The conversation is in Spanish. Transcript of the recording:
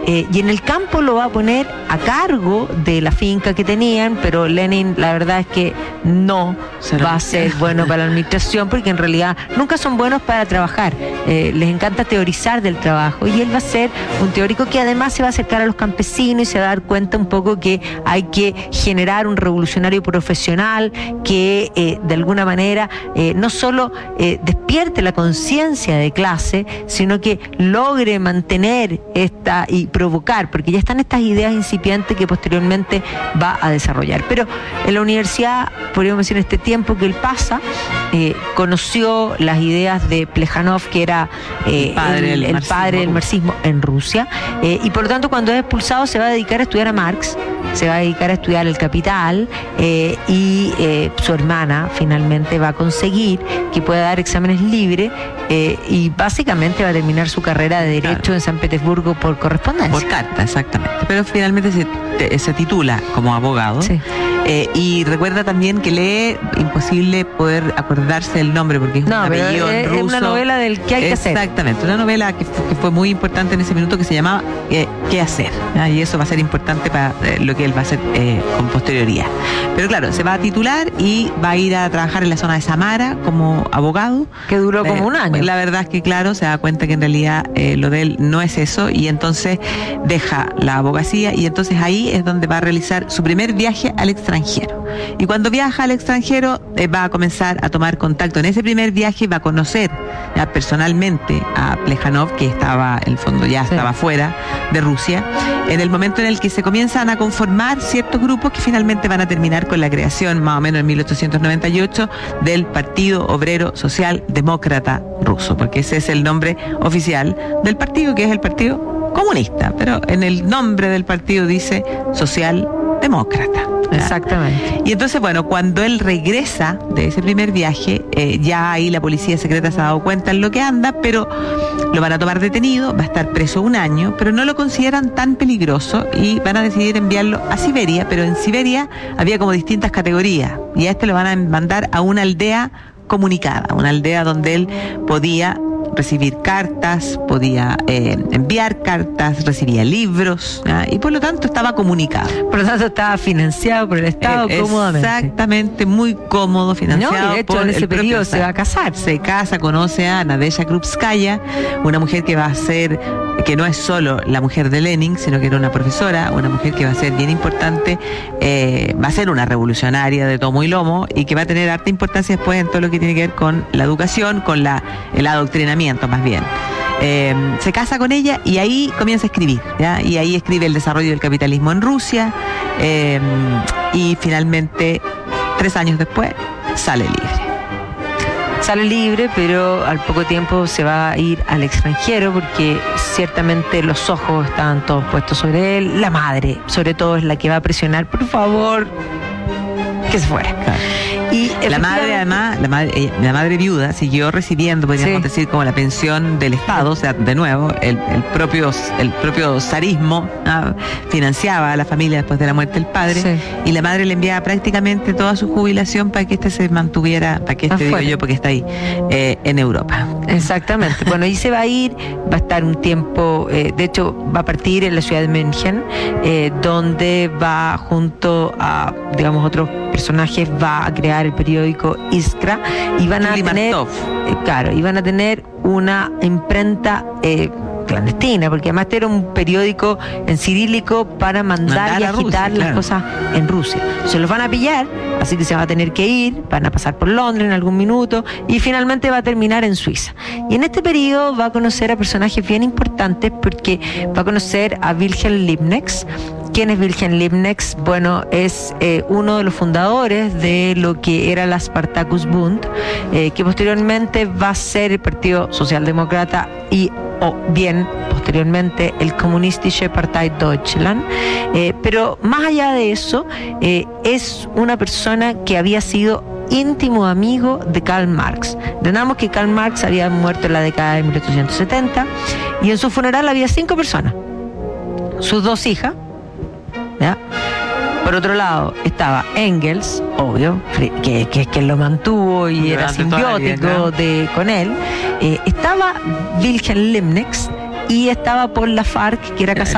y en el campo lo va a poner a cargo de la finca que tenían, pero Lenin, la verdad es que no va a ser bueno para la administración, porque en realidad nunca son buenos para trabajar. Les encanta teorizar del trabajo, y él va a ser un teórico que además se va a acercar a los campesinos y se va a dar cuenta un poco que hay que generar un revolucionario profesional que de alguna manera no solo despierte la conciencia de clase, sino que logre mantener esta y provocar, porque ya están estas ideas incipientes que posteriormente va a desarrollar. Pero en la universidad, podríamos decir, en este tiempo que él pasa, conoció las ideas de Plejanov, que era el padre del marxismo en Rusia, y por lo tanto cuando es expulsado se va a dedicar a estudiar a Marx, se va a dedicar a estudiar El Capital, y su hermana finalmente va a conseguir que pueda dar exámenes libres, y básicamente va a terminar su carrera de Derecho en San Petersburgo por correspondencia. Por carta, exactamente. Pero finalmente se titula como abogado. Sí. Y recuerda también que lee imposible poder acordarse del nombre, porque es un apellido en ruso. Es una novela del qué hay que hacer. Exactamente, una novela que fue muy importante en ese minuto, que se llamaba ¿Qué hacer? Y eso va a ser importante para lo que él va a hacer con posterioridad. Pero claro, se va a titular y va a ir a trabajar en la zona de Samara como abogado. Que duró como un año. La verdad es que, claro, se da cuenta que en realidad lo de él no es eso, y entonces deja la abogacía, y entonces ahí es donde va a realizar su primer viaje al extranjero. Y cuando viaja al extranjero va a comenzar a tomar contacto. En ese primer viaje va a conocer personalmente a Plejanov, que estaba, en el fondo ya estaba fuera de Rusia, en el momento en el que se comienzan a conformar ciertos grupos que finalmente van a terminar con la creación, más o menos en 1898, del Partido Obrero Social Demócrata Ruso, porque ese es el nombre oficial del partido, que es el Partido Comunista, pero en el nombre del partido dice Socialdemócrata. Exactamente. Y entonces, bueno, cuando él regresa de ese primer viaje, ya ahí la policía secreta se ha dado cuenta en lo que anda, pero lo van a tomar detenido, va a estar preso un año, pero no lo consideran tan peligroso y van a decidir enviarlo a Siberia, pero en Siberia había como distintas categorías, y a este lo van a mandar a una aldea comunicada, una aldea donde él podía recibir cartas, podía enviar cartas, recibía libros, y por lo tanto estaba comunicado. Por lo tanto estaba financiado por el Estado cómodamente. Exactamente, muy cómodo, financiado. No, y de hecho en ese periodo se va a casar. Se casa, conoce a Nadezhda Krupskaya, una mujer que va a ser, que no es solo la mujer de Lenin, sino que era una profesora, una mujer que va a ser bien importante, va a ser una revolucionaria de tomo y lomo, y que va a tener harta importancia después en todo lo que tiene que ver con la educación, con el adoctrinamiento más bien. Se casa con ella y ahí comienza a escribir, ¿ya? Y ahí escribe El desarrollo del capitalismo en Rusia, y finalmente 3 años después sale libre, pero al poco tiempo se va a ir al extranjero, porque ciertamente los ojos estaban todos puestos sobre él. La madre, sobre todo, es la que va a presionar, por favor, que se fuera. Claro. Y la madre, además, la madre viuda siguió recibiendo, podríamos decir, como la pensión del Estado. O sea, de nuevo, el propio zarismo financiaba a la familia después de la muerte del padre, y la madre le enviaba prácticamente toda su jubilación para que este se mantuviera, porque está ahí, en Europa. Exactamente. Bueno, y se va a ir, va a estar un tiempo, de hecho, va a partir en la ciudad de München, donde va junto a, digamos, otros personajes, va a crear el periódico Iskra, y van a tener una imprenta clandestina, porque además era un periódico en cirílico para mandar y agitar las cosas en Rusia. Se los van a pillar, así que se va a tener que ir, van a pasar por Londres en algún minuto, y finalmente va a terminar en Suiza. Y en este periodo va a conocer a personajes bien importantes, porque va a conocer a Wilhelm Liebknecht. ¿Quién es Wilhelm Liebknecht? Bueno, es uno de los fundadores de lo que era la Spartacus Bund, que posteriormente va a ser el Partido Socialdemócrata o bien posteriormente el Kommunistische Partei Deutschland, pero más allá de eso, es una persona que había sido íntimo amigo de Karl Marx. Recordamos que Karl Marx había muerto en la década de 1870, y en su funeral había 5 personas, sus 2 hijas, ¿ya? Por otro lado estaba Engels, obvio, que es quien lo mantuvo y era simbiótico con él. Estaba Wilhelm Liebknecht, y estaba Paul Lafargue, que era casado